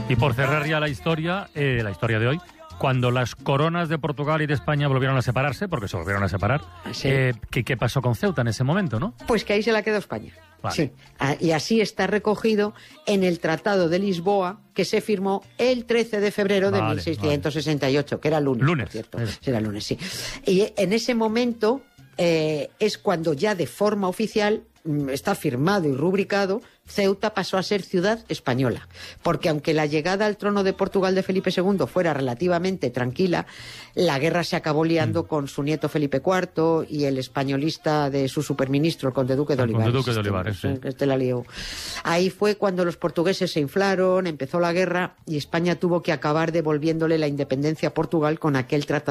Y por cerrar ya la historia de hoy, cuando las coronas de Portugal y de España volvieron a separarse, porque se volvieron a separar, Sí. ¿qué pasó con Ceuta en ese momento, no? Pues que ahí se la quedó España. Vale. Sí. Y así está recogido en el Tratado de Lisboa, que se firmó el 13 de febrero de 1668, que era lunes, por cierto. Era lunes, sí. Y en ese momento es cuando ya de forma oficial está firmado y rubricado, Ceuta pasó a ser ciudad española, porque aunque la llegada al trono de Portugal de Felipe II fuera relativamente tranquila, la guerra se acabó liando con su nieto Felipe IV y el españolista de su superministro, el conde duque de Olivares. El conde duque de Olivares, sí. Este la lió. Ahí fue cuando los portugueses se inflaron, empezó la guerra y España tuvo que acabar devolviéndole la independencia a Portugal con aquel tratado